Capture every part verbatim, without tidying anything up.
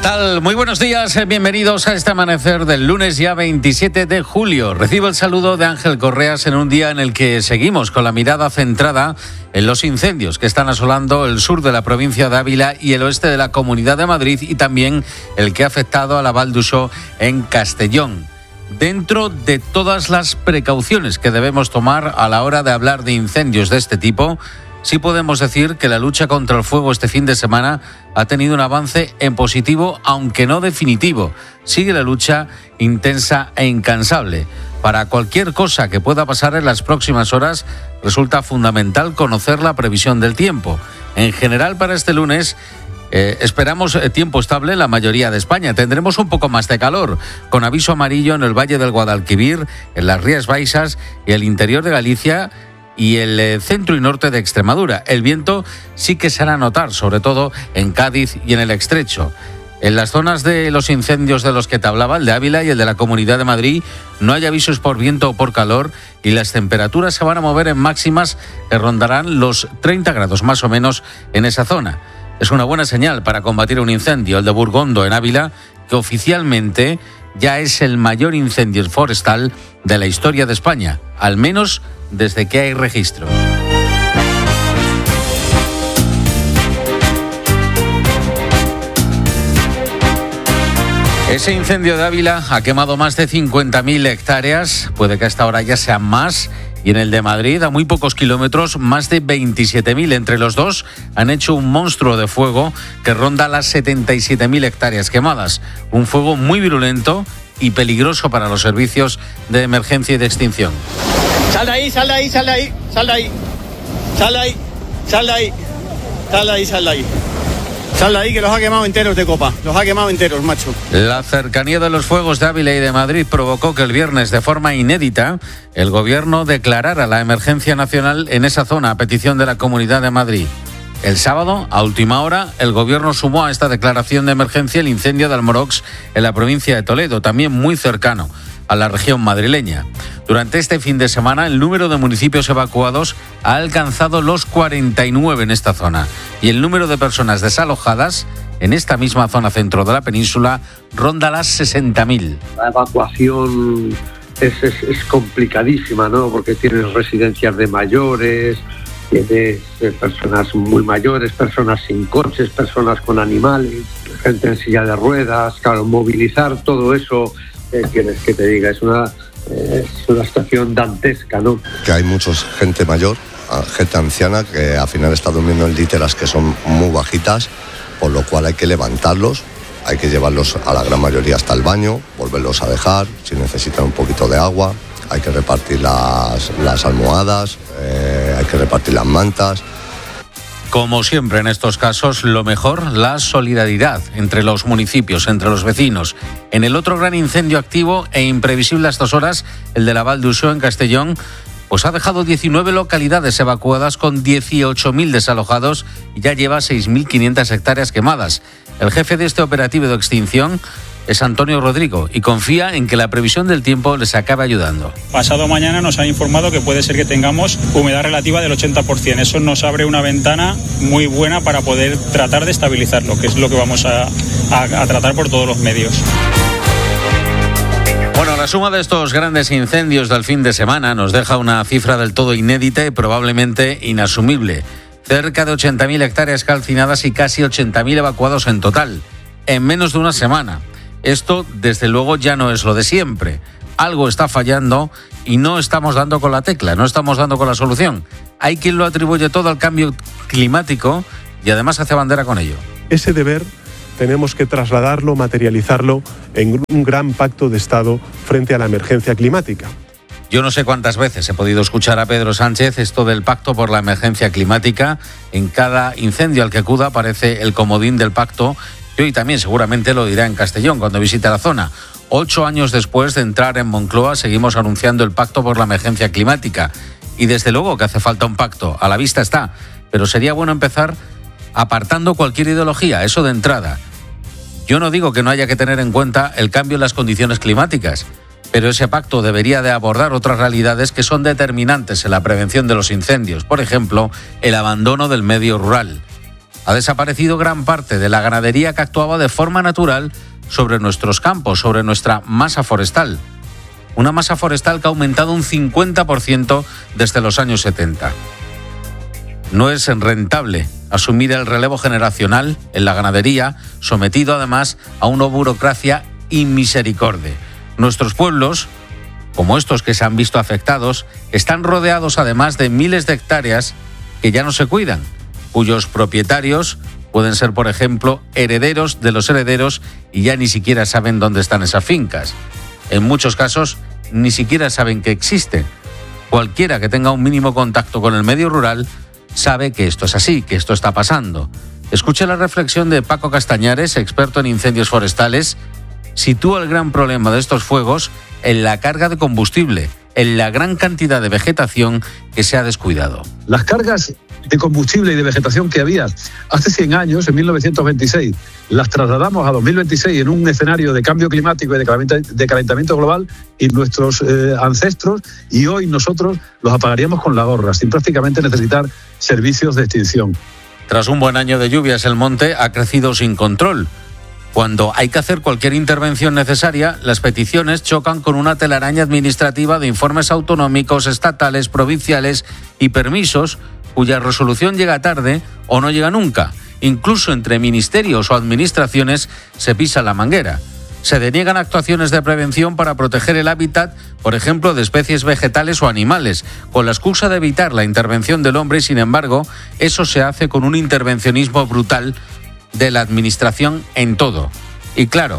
tal? Muy buenos días, bienvenidos a este amanecer del lunes ya veintisiete de julio. Recibo el saludo de Ángel Correas en un día en el que seguimos con la mirada centrada en los incendios que están asolando el sur de la provincia de Ávila y el oeste de la Comunidad de Madrid, y también el que ha afectado a la Val d'Uixó en Castellón. Dentro de todas las precauciones que debemos tomar a la hora de hablar de incendios de este tipo, sí podemos decir que la lucha contra el fuego este fin de semana ha tenido un avance en positivo, aunque no definitivo. Sigue la lucha intensa e incansable. Para cualquier cosa que pueda pasar en las próximas horas, resulta fundamental conocer la previsión del tiempo. En general, para este lunes, Eh, esperamos eh, tiempo estable en la mayoría de España. Tendremos un poco más de calor, con aviso amarillo en el Valle del Guadalquivir, en las Rías Baixas y el interior de Galicia y el eh, centro y norte de Extremadura. El viento sí que se hará notar, sobre todo en Cádiz y en el Estrecho. En las zonas de los incendios de los que te hablaba, el de Ávila y el de la Comunidad de Madrid, no hay avisos por viento o por calor y las temperaturas se van a mover en máximas que rondarán los treinta grados más o menos en esa zona. Es una buena señal para combatir un incendio, el de Burgondo en Ávila, que oficialmente ya es el mayor incendio forestal de la historia de España, al menos desde que hay registros. Ese incendio de Ávila ha quemado más de cincuenta mil hectáreas, puede que a esta hora ya sean más. Y en el de Madrid, a muy pocos kilómetros, más de veintisiete mil. Entre los dos han hecho un monstruo de fuego que ronda las setenta y siete mil hectáreas quemadas. Un fuego muy virulento y peligroso para los servicios de emergencia y de extinción. Sal de ahí, sal de ahí, sal de ahí, sal de ahí, sal de ahí, sal de ahí, sal de ahí, sal de ahí. Sal de ahí, que los ha quemado enteros de copa, los ha quemado enteros, macho. La cercanía de los fuegos de Ávila y de Madrid provocó que el viernes, de forma inédita, el gobierno declarara la emergencia nacional en esa zona a petición de la Comunidad de Madrid. El sábado, a última hora, el gobierno sumó a esta declaración de emergencia el incendio de Almorox en la provincia de Toledo, también muy cercano a la región madrileña. Durante este fin de semana, el número de municipios evacuados ha alcanzado los cuarenta y nueve en esta zona y el número de personas desalojadas en esta misma zona centro de la península ronda las sesenta mil. La evacuación es, es, es complicadísima, ¿no? Porque tienes residencias de mayores, tienes personas muy mayores, personas sin coches, personas con animales, gente en silla de ruedas. Claro, movilizar todo eso, ¿qué quieres que te diga? Es una, es una situación dantesca, ¿no? Que hay mucha gente mayor, gente anciana, que al final está durmiendo en literas que son muy bajitas, por lo cual hay que levantarlos, hay que llevarlos a la gran mayoría hasta el baño, volverlos a dejar, si necesitan un poquito de agua, hay que repartir las, las almohadas, eh, hay que repartir las mantas. Como siempre en estos casos, lo mejor, la solidaridad entre los municipios, entre los vecinos. En el otro gran incendio activo e imprevisible a estas horas, el de la Val d'Uixó en Castellón, pues ha dejado diecinueve localidades evacuadas con dieciocho mil desalojados y ya lleva seis mil quinientas hectáreas quemadas. El jefe de este operativo de extinción es Antonio Rodrigo y confía en que la previsión del tiempo les acabe ayudando. Pasado mañana nos han informado que puede ser que tengamos humedad relativa del ochenta por ciento. Eso nos abre una ventana muy buena para poder tratar de estabilizarlo, que es lo que vamos a, a, a tratar por todos los medios. Bueno, la suma de estos grandes incendios del fin de semana nos deja una cifra del todo inédita y probablemente inasumible. Cerca de ochenta mil hectáreas calcinadas y casi ochenta mil evacuados en total, en menos de una semana. Esto, desde luego, ya no es lo de siempre. Algo está fallando y no estamos dando con la tecla, no estamos dando con la solución. Hay quien lo atribuye todo al cambio climático y además hace bandera con ello. Ese deber tenemos que trasladarlo, materializarlo en un gran pacto de Estado frente a la emergencia climática. Yo no sé cuántas veces he podido escuchar a Pedro Sánchez esto del pacto por la emergencia climática. En cada incendio al que acuda aparece el comodín del pacto. Y hoy también seguramente lo dirá en Castellón cuando visite la zona. Ocho años después de entrar en Moncloa seguimos anunciando el pacto por la emergencia climática. Y desde luego que hace falta un pacto, a la vista está. Pero sería bueno empezar apartando cualquier ideología, eso de entrada. Yo no digo que no haya que tener en cuenta el cambio en las condiciones climáticas, pero ese pacto debería de abordar otras realidades que son determinantes en la prevención de los incendios. Por ejemplo, el abandono del medio rural. Ha desaparecido gran parte de la ganadería que actuaba de forma natural sobre nuestros campos, sobre nuestra masa forestal. Una masa forestal que ha aumentado un cincuenta por ciento desde los años setenta. No es rentable asumir el relevo generacional en la ganadería, sometido además a una burocracia inmisericordia. Nuestros pueblos, como estos que se han visto afectados, están rodeados además de miles de hectáreas que ya no se cuidan, cuyos propietarios pueden ser, por ejemplo, herederos de los herederos y ya ni siquiera saben dónde están esas fincas. En muchos casos, ni siquiera saben que existen. Cualquiera que tenga un mínimo contacto con el medio rural sabe que esto es así, que esto está pasando. Escuche la reflexión de Paco Castañares, experto en incendios forestales. Sitúa el gran problema de estos fuegos en la carga de combustible, en la gran cantidad de vegetación que se ha descuidado. Las cargas de combustible y de vegetación que había hace cien años, en mil novecientos veintiséis, las trasladamos a dos mil veintiséis en un escenario de cambio climático y de calentamiento global, y nuestros eh, ancestros, y hoy nosotros los apagaríamos con la gorra, sin prácticamente necesitar servicios de extinción. Tras un buen año de lluvias, el monte ha crecido sin control. Cuando hay que hacer cualquier intervención necesaria, las peticiones chocan con una telaraña administrativa de informes autonómicos, estatales, provinciales y permisos cuya resolución llega tarde o no llega nunca. Incluso entre ministerios o administraciones se pisa la manguera. Se deniegan actuaciones de prevención para proteger el hábitat, por ejemplo, de especies vegetales o animales, con la excusa de evitar la intervención del hombre, y sin embargo, eso se hace con un intervencionismo brutal de la administración en todo. Y claro,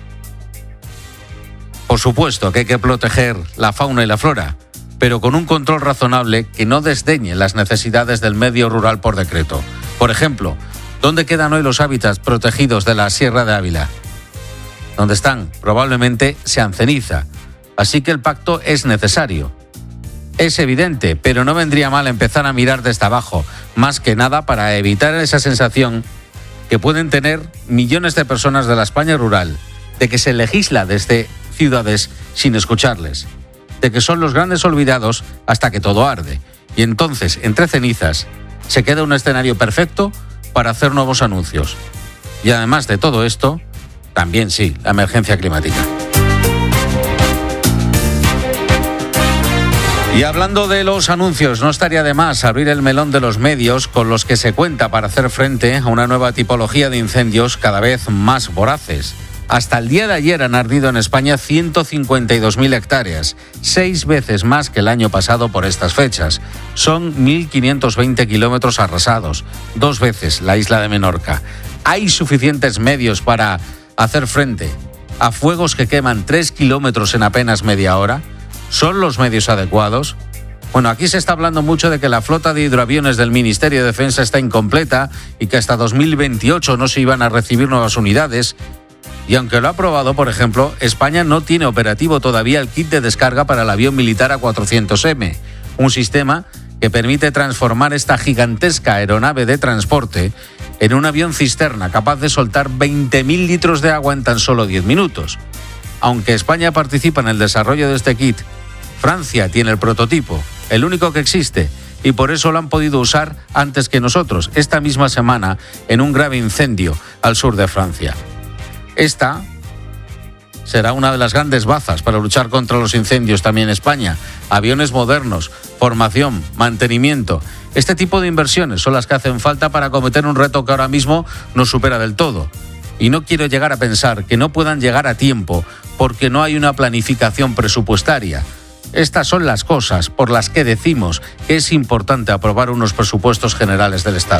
por supuesto que hay que proteger la fauna y la flora, pero con un control razonable que no desdeñe las necesidades del medio rural por decreto. Por ejemplo, ¿dónde quedan hoy los hábitats protegidos de la Sierra de Ávila? Donde están, probablemente sean ceniza. Así que el pacto es necesario. Es evidente, pero no vendría mal empezar a mirar desde abajo, más que nada para evitar esa sensación que pueden tener millones de personas de la España rural, de que se legisla desde ciudades sin escucharles, de que son los grandes olvidados hasta que todo arde. Y entonces, entre cenizas, se queda un escenario perfecto para hacer nuevos anuncios. Y además de todo esto, también sí, la emergencia climática. Y hablando de los anuncios, no estaría de más abrir el melón de los medios con los que se cuenta para hacer frente a una nueva tipología de incendios cada vez más voraces. Hasta el día de ayer han ardido en España ciento cincuenta y dos mil hectáreas, seis veces más que el año pasado por estas fechas. Son mil quinientos veinte kilómetros arrasados, dos veces la isla de Menorca. ¿Hay suficientes medios para hacer frente a fuegos que queman tres kilómetros en apenas media hora? ¿Son los medios adecuados? Bueno, aquí se está hablando mucho de que la flota de hidroaviones del Ministerio de Defensa está incompleta y que hasta dos mil veintiocho no se iban a recibir nuevas unidades. Y aunque lo ha aprobado, por ejemplo, España no tiene operativo todavía el kit de descarga para el avión militar A cuatrocientos eme, un sistema que permite transformar esta gigantesca aeronave de transporte en un avión cisterna capaz de soltar veinte mil litros de agua en tan solo diez minutos. Aunque España participa en el desarrollo de este kit, Francia tiene el prototipo, el único que existe, y por eso lo han podido usar antes que nosotros, esta misma semana, en un grave incendio al sur de Francia. Esta será una de las grandes bazas para luchar contra los incendios también en España. Aviones modernos, formación, mantenimiento. Este tipo de inversiones son las que hacen falta para acometer un reto que ahora mismo nos supera del todo. Y no quiero llegar a pensar que no puedan llegar a tiempo porque no hay una planificación presupuestaria. Estas son las cosas por las que decimos que es importante aprobar unos presupuestos generales del Estado.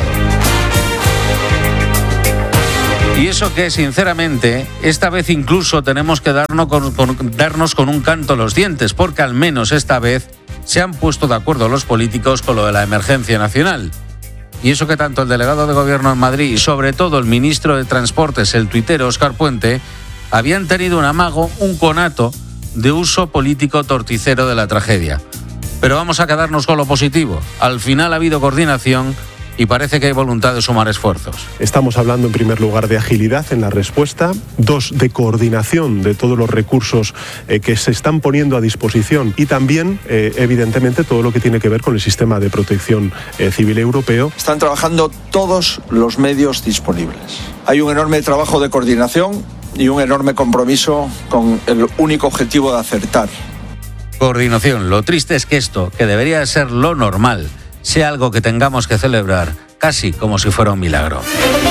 Y eso que, sinceramente, esta vez incluso tenemos que darnos con, con, darnos con un canto en los dientes, porque al menos esta vez se han puesto de acuerdo los políticos con lo de la emergencia nacional. Y eso que tanto el delegado de Gobierno en Madrid y sobre todo el ministro de Transportes, el tuitero Óscar Puente, habían tenido un amago, un conato de uso político torticero de la tragedia. Pero vamos a quedarnos con lo positivo. Al final ha habido coordinación y parece que hay voluntad de sumar esfuerzos. Estamos hablando en primer lugar de agilidad en la respuesta, dos, de coordinación de todos los recursos eh, que se están poniendo a disposición y también, eh, evidentemente, todo lo que tiene que ver con el sistema de protección eh, civil europeo. Están trabajando todos los medios disponibles. Hay un enorme trabajo de coordinación y un enorme compromiso con el único objetivo de acertar. Coordinación. Lo triste es que esto, que debería ser lo normal, sea algo que tengamos que celebrar casi como si fuera un milagro.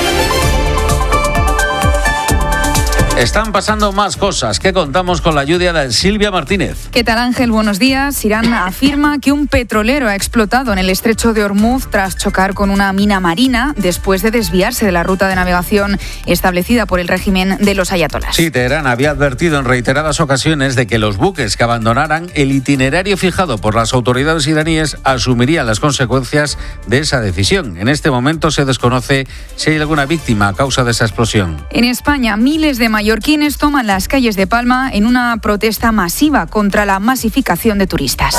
Están pasando más cosas que contamos con la ayuda de Silvia Martínez. ¿Qué tal, Ángel? Buenos días. Irán afirma que un petrolero ha explotado en el estrecho de Hormuz tras chocar con una mina marina después de desviarse de la ruta de navegación establecida por el régimen de los ayatolás. Sí, Teherán había advertido en reiteradas ocasiones de que los buques que abandonaran el itinerario fijado por las autoridades iraníes asumirían las consecuencias de esa decisión. En este momento se desconoce si hay alguna víctima a causa de esa explosión. En España, miles de mallorquines toman las calles de Palma en una protesta masiva contra la masificación de turistas.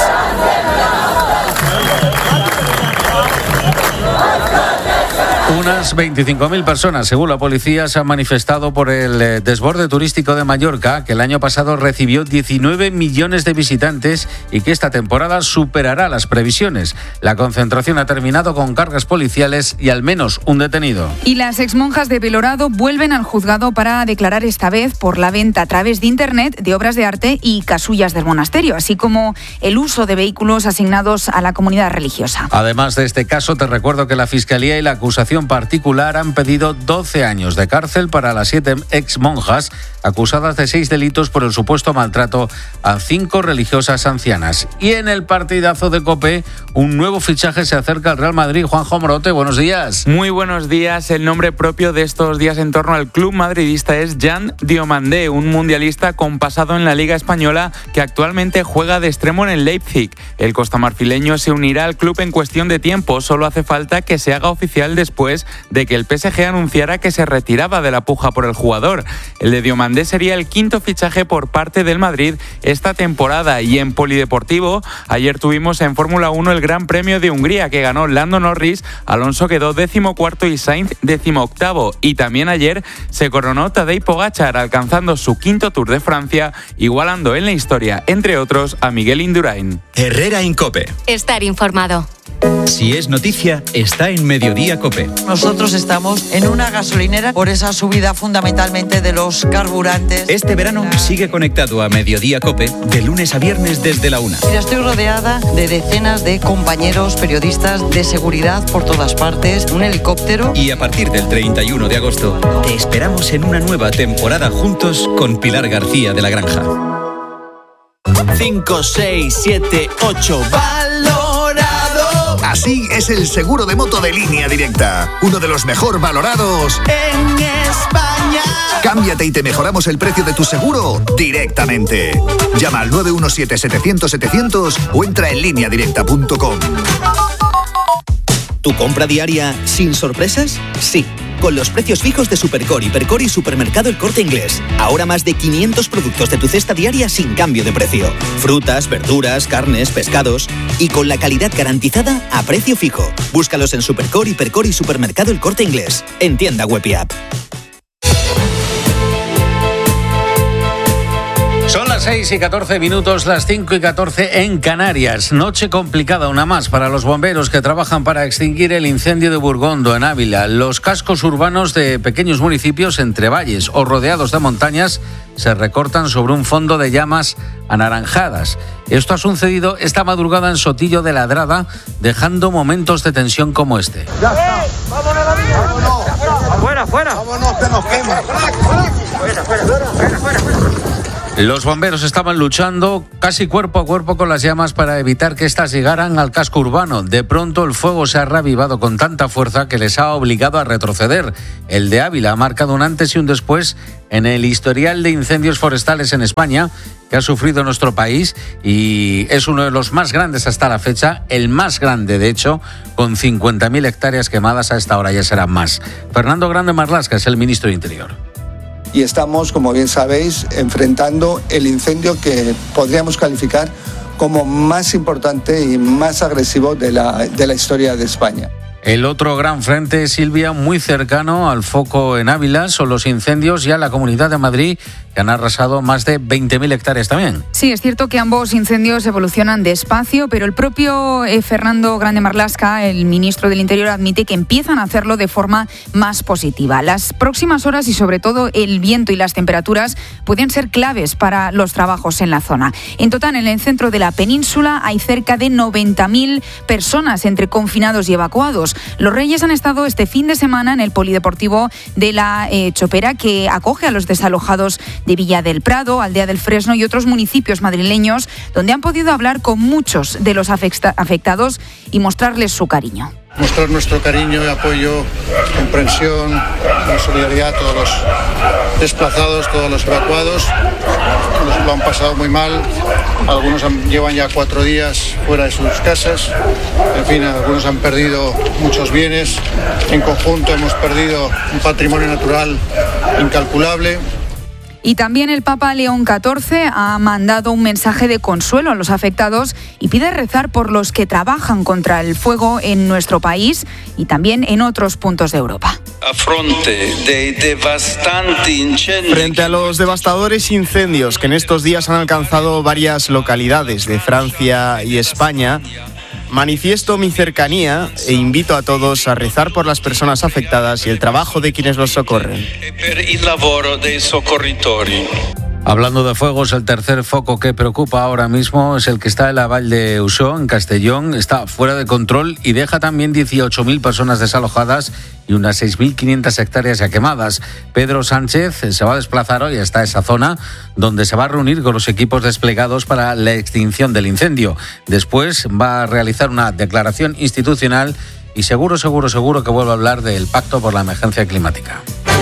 Unas veinticinco mil personas, según la policía, se han manifestado por el desborde turístico de Mallorca, que el año pasado recibió diecinueve millones de visitantes y que esta temporada superará las previsiones. La concentración ha terminado con cargas policiales y al menos un detenido. Y las exmonjas de Belorado vuelven al juzgado para declarar esta vez por la venta a través de Internet de obras de arte y casullas del monasterio, así como el uso de vehículos asignados a la comunidad religiosa. Además de este caso, te recuerdo que la Fiscalía y la acusación particular han pedido doce años de cárcel para las siete ex monjas acusadas de seis delitos por el supuesto maltrato a cinco religiosas ancianas. Y en el partidazo de COPE, un nuevo fichaje se acerca al Real Madrid. Juanjo Morote, buenos días. Muy buenos días. El nombre propio de estos días en torno al club madridista es Jan Diomandé, un mundialista con pasado en la Liga Española que actualmente juega de extremo en el Leipzig. El costamarfileño se unirá al club en cuestión de tiempo. Solo hace falta que se haga oficial después de que el P S G anunciara que se retiraba de la puja por el jugador. El de Diomandé sería el quinto fichaje por parte del Madrid esta temporada. Y en polideportivo, ayer tuvimos en Fórmula uno el Gran Premio de Hungría que ganó Lando Norris, Alonso quedó decimocuarto y Sainz decimoctavo. Y también ayer se coronó Tadej Pogačar alcanzando su quinto Tour de Francia, igualando en la historia, entre otros, a Miguel Indurain. Herrera en COPE. Estar informado. Si es noticia, está en Mediodía COPE. Nosotros estamos en una gasolinera por esa subida fundamentalmente de los carburantes. Este verano sigue conectado a Mediodía COPE de lunes a viernes desde la una. Mira, estoy rodeada de decenas de compañeros periodistas de seguridad por todas partes, un helicóptero. Y a partir del treinta y uno de agosto te esperamos en una nueva temporada juntos con Pilar García de la Granja. cinco, seis, siete, ocho, valorado. Así es el seguro de moto de Línea Directa, uno de los mejor valorados en España. Cámbiate y te mejoramos el precio de tu seguro directamente. Llama al nueve uno siete, setecientos, setecientos o entra en línea directa punto com. ¿Tu compra diaria sin sorpresas? Sí, con los precios fijos de Supercore, Hipercore y Supermercado El Corte Inglés. Ahora más de quinientos productos de tu cesta diaria sin cambio de precio. Frutas, verduras, carnes, pescados y con la calidad garantizada a precio fijo. Búscalos en Supercore, Hipercore y Supermercado El Corte Inglés. En tienda web y app. Son las seis y catorce minutos, las cinco y catorce en Canarias. Noche complicada, una más para los bomberos que trabajan para extinguir el incendio de Burgondo, en Ávila. Los cascos urbanos de pequeños municipios entre valles o rodeados de montañas se recortan sobre un fondo de llamas anaranjadas. Esto ha sucedido esta madrugada en Sotillo de Ladrada, dejando momentos de tensión como este. ¡Ya está! ¡Vámonos a la vida! ¡Vámonos! ¡Fuera, fuera! ¡Vámonos, que nos quema! ¡Fuera, fuera, fuera, fuera, fuera! Los bomberos estaban luchando casi cuerpo a cuerpo con las llamas para evitar que éstas llegaran al casco urbano. De pronto el fuego se ha reavivado con tanta fuerza que les ha obligado a retroceder. El de Ávila ha marcado un antes y un después en el historial de incendios forestales en España que ha sufrido nuestro país y es uno de los más grandes hasta la fecha, el más grande de hecho, con cincuenta mil hectáreas quemadas. A esta hora ya serán más. Fernando Grande Marlaska es el ministro de Interior. Y estamos, como bien sabéis, enfrentando el incendio que podríamos calificar como más importante y más agresivo de la, de la historia de España. El otro gran frente, Silvia, muy cercano al foco en Ávila, son los incendios ya en la Comunidad de Madrid, que han arrasado más de veinte mil hectáreas también. Sí, es cierto que ambos incendios evolucionan despacio, pero el propio eh, Fernando Grande Marlaska, el ministro del Interior, admite que empiezan a hacerlo de forma más positiva. Las próximas horas y sobre todo el viento y las temperaturas pueden ser claves para los trabajos en la zona. En total, en el centro de la península hay cerca de noventa mil personas entre confinados y evacuados. Los Reyes han estado este fin de semana en el polideportivo de la eh, Chopera, que acoge a los desalojados de Villa del Prado, Aldea del Fresno y otros municipios madrileños, donde han podido hablar con muchos de los afecta- afectados y mostrarles su cariño. Mostrar nuestro cariño y apoyo, comprensión, solidaridad a todos los desplazados, todos los evacuados. Los lo han pasado muy mal, algunos han, llevan ya cuatro días fuera de sus casas, en fin, algunos han perdido muchos bienes, en conjunto hemos perdido un patrimonio natural incalculable. Y también el Papa León catorce ha mandado un mensaje de consuelo a los afectados y pide rezar por los que trabajan contra el fuego en nuestro país y también en otros puntos de Europa. Frente a los devastadores incendios que en estos días han alcanzado varias localidades de Francia y España, manifiesto mi cercanía e invito a todos a rezar por las personas afectadas y el trabajo de quienes los socorren. Hablando de fuegos, el tercer foco que preocupa ahora mismo es el que está en la Vall de Uxó, en Castellón. Está fuera de control y deja también dieciocho mil personas desalojadas y unas seis mil quinientas hectáreas ya quemadas. Pedro Sánchez se va a desplazar hoy hasta esa zona, donde se va a reunir con los equipos desplegados para la extinción del incendio. Después va a realizar una declaración institucional y seguro, seguro, seguro que vuelve a hablar del Pacto por la Emergencia Climática.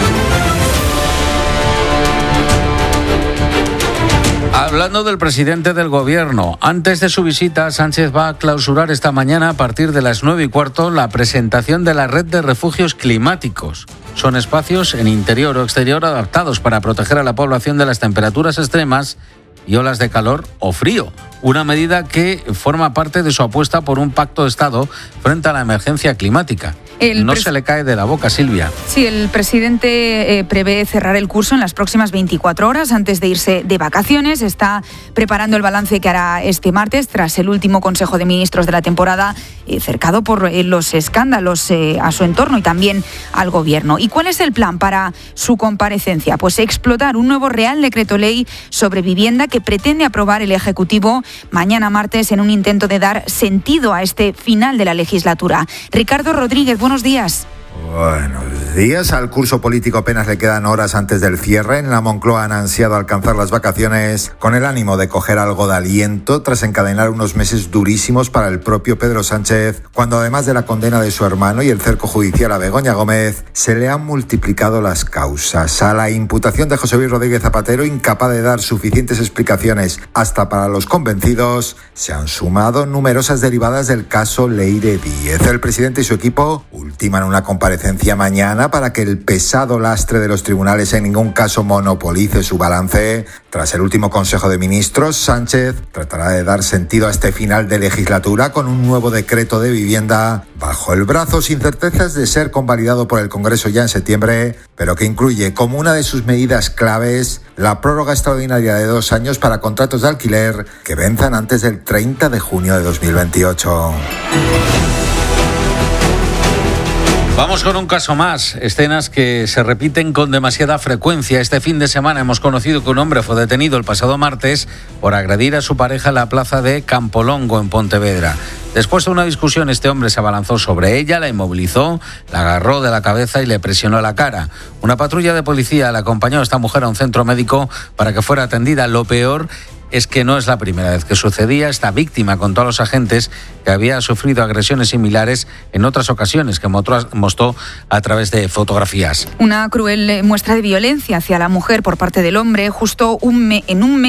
Hablando del presidente del gobierno, antes de su visita, Sánchez va a clausurar esta mañana a partir de las nueve y cuarto la presentación de la red de refugios climáticos. Son espacios en interior o exterior adaptados para proteger a la población de las temperaturas extremas y olas de calor o frío. Una medida que forma parte de su apuesta por un pacto de Estado frente a la emergencia climática. El no pres- se le cae de la boca, Silvia. Sí, el presidente eh, prevé cerrar el curso en las próximas veinticuatro horas antes de irse de vacaciones. Está preparando el balance que hará este martes tras el último Consejo de Ministros de la temporada, eh, cercado por eh, los escándalos eh, a su entorno y también al Gobierno. ¿Y cuál es el plan para su comparecencia? Pues explotar un nuevo Real Decreto Ley sobre vivienda que pretende aprobar el Ejecutivo mañana martes en un intento de dar sentido a este final de la legislatura. Ricardo Rodríguez, buenos días. Buenos días. Al curso político apenas le quedan horas antes del cierre. En la Moncloa han ansiado alcanzar las vacaciones con el ánimo de coger algo de aliento tras encadenar unos meses durísimos para el propio Pedro Sánchez, cuando además de la condena de su hermano y el cerco judicial a Begoña Gómez, se le han multiplicado las causas. A la imputación de José Luis Rodríguez Zapatero, incapaz de dar suficientes explicaciones hasta para los convencidos, se han sumado numerosas derivadas del caso Leire Díez. El presidente y su equipo ultiman una comparecencia mañana para que el pesado lastre de los tribunales en ningún caso monopolice su balance. Tras el último Consejo de Ministros, Sánchez tratará de dar sentido a este final de legislatura con un nuevo decreto de vivienda bajo el brazo, sin certezas de ser convalidado por el Congreso ya en septiembre, pero que incluye como una de sus medidas claves la prórroga extraordinaria de dos años para contratos de alquiler que venzan antes del treinta de junio de dos mil veintiocho. Vamos con un caso más, escenas que se repiten con demasiada frecuencia. Este fin de semana hemos conocido que un hombre fue detenido el pasado martes por agredir a su pareja en la plaza de Campolongo, en Pontevedra. Después de una discusión, este hombre se abalanzó sobre ella, la inmovilizó, la agarró de la cabeza y le presionó la cara. Una patrulla de policía le acompañó a esta mujer a un centro médico para que fuera atendida. Lo peor es que no es la primera vez que sucedía. Esta víctima contó a los agentes que había sufrido agresiones similares en otras ocasiones, que mostró a través de fotografías. Una cruel muestra de violencia hacia la mujer por parte del hombre, justo un me- en un mes